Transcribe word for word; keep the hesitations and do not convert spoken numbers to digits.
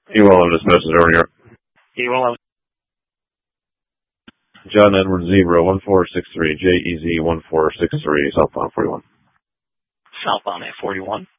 You will have this message earlier. You will have. John Edward Zebra one four six three, J E Z one four six three, southbound forty-one. Southbound at forty-one.